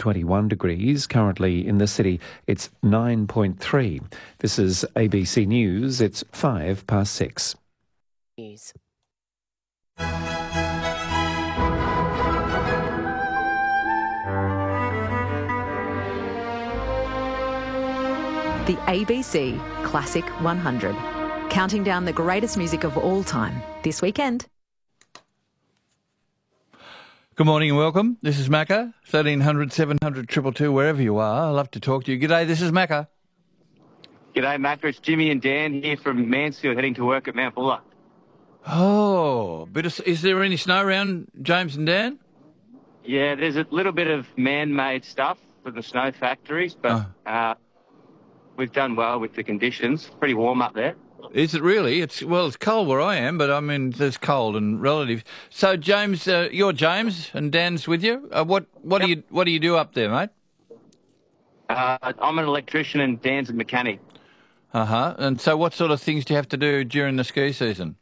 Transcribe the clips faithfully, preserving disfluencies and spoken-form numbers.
twenty-one degrees. Currently in the city, it's nine point three. This is A B C News. It's five past six. News. The A B C Classic one hundred, counting down the greatest music of all time this weekend. Good morning and welcome. This is Macca, thirteen hundred, seven hundred, two two two, wherever you are. I love to talk to you. G'day, this is Macca. G'day, Macca. It's Jimmy and Dan here from Mansfield, heading to work at Mount Buller. Oh, bit of, is there any snow around, James and Dan? Yeah, there's a little bit of man-made stuff for the snow factories, but oh. uh, we've done well with the conditions. Pretty warm up there. Is it really? It's well, it's cold where I am, but I mean, there's cold and relative. So, James, uh, you're James, and Dan's with you. Uh, what what yep. do you what do you do up there, mate? Uh, I'm an electrician, and Dan's a mechanic. Uh huh. And so, what sort of things do you have to do during the ski season?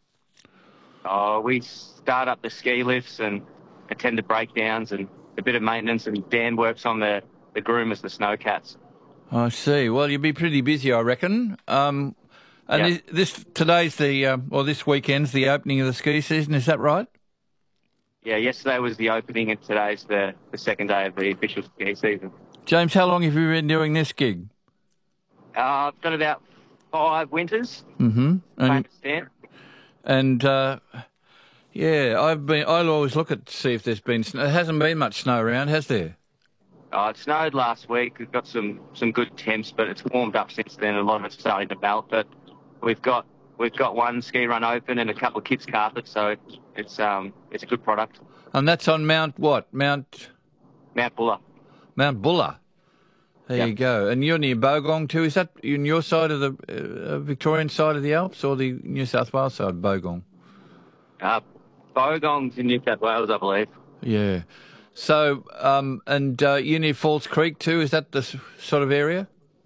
Oh, we start up the ski lifts and attend to breakdowns and a bit of maintenance, and Dan works on the, the groomers, the snowcats. I see. Well, you'll be pretty busy, I reckon. Um, and yep. this, this today's the, uh, or this weekend's the opening of the ski season, is that right? Yeah, yesterday was the opening and today's the, the second day of the official ski season. James, how long have you been doing this gig? Uh, I've done about five winters. Mm-hmm. And, Dan. And, uh, yeah, I've been, I'll always look at to see if there's been snow. There hasn't been much snow around, has there? Oh, it snowed last week. We've got some, some good temps, but it's warmed up since then. A lot of it's starting to melt, but we've got we've got one ski run open and a couple of kids' carpets, so it's it's um it's a good product. And that's on Mount what? Mount Mount Buller. Mount Buller. There yep. you go. And you're near Bogong too. Is that in your side of the uh, Victorian side of the Alps or the New South Wales side, Bogong? Uh, Bogong's in New South Wales, I believe. Yeah. So, um, and uh, you near Falls Creek too, is that the sort of area?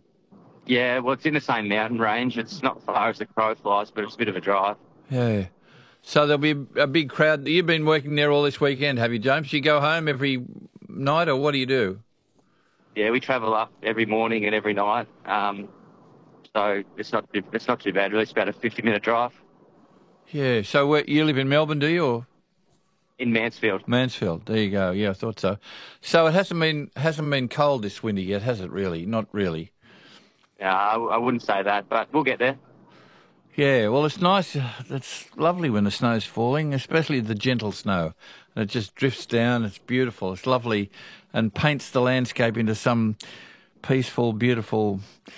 Yeah, well, it's in the same mountain range. It's not far as the crow flies, but it's a bit of a drive. Yeah. So there'll be a big crowd. You've been working there all this weekend, have you, James? Do you go home every night or what do you do? Yeah, we travel up every morning and every night. Um, so it's not, it's not too bad, really. It's about a fifty-minute drive. Yeah. So where, you live in Melbourne, do you? Or? In Mansfield. Mansfield, there you go. Yeah, I thought so. So it hasn't been hasn't been cold this winter yet, has it? Really, not really. Yeah, I, I wouldn't say that, but we'll get there. Yeah, well, it's nice. It's lovely when the snow's falling, especially the gentle snow, and it just drifts down. It's beautiful. It's lovely, and paints the landscape into some peaceful, beautiful.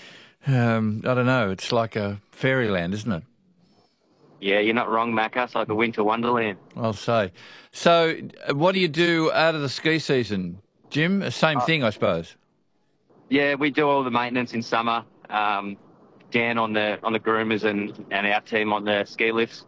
Um, I don't know. It's like a fairyland, isn't it? Yeah, you're not wrong, Macca. It's like a winter wonderland. I'll say. So, what do you do out of the ski season, Jim? Same thing, I suppose. Yeah, we do all the maintenance in summer. Um, Dan on the on the groomers and, and our team on the ski lifts.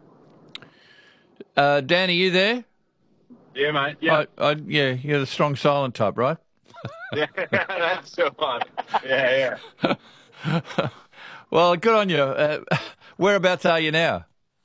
Uh, Dan, are you there? Yeah, mate. Yeah, I, I, yeah. You're the strong, silent type, right? Yeah, that's the one. Yeah, yeah. Well, good on you. Uh, whereabouts are you now?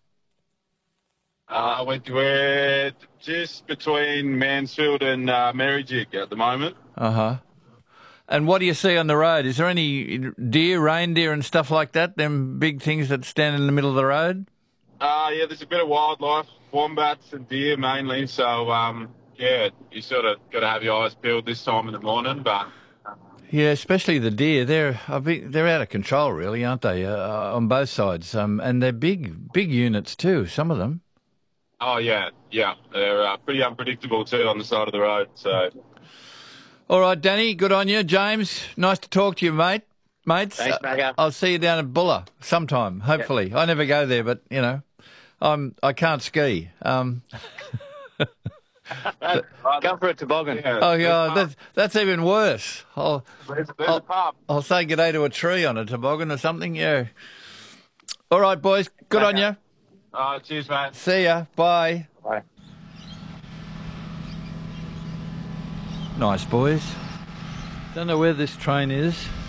Uh, we're, we're just between Mansfield and uh, Merrijig at the moment. Uh-huh. And what do you see on the road? Is there any deer, reindeer and stuff like that, them big things that stand in the middle of the road? Uh, yeah, there's a bit of wildlife, wombats and deer mainly. So, um, yeah, you sort of got to have your eyes peeled this time in the morning. But yeah, especially the deer. They're I mean, they're out of control, really, aren't they, uh, on both sides? Um, and they're big, big units too, some of them. Oh, yeah, yeah. They're uh, pretty unpredictable too on the side of the road. So, all right, Danny, good on you. James, nice to talk to you, mate. Mates, Thanks, Macca. I'll see you down at Buller sometime, hopefully. Yeah. I never go there, but, you know, I'm, I can't ski. Um, but, Come for a toboggan. Yeah, oh, yeah, that's, that's even worse. I'll, there's, there's I'll, a pub. I'll say good day to a tree on a toboggan or something, yeah. All right, boys, good on you. Uh, cheers, mate. See ya. Bye. Bye. Nice, boys. Don't know where this train is.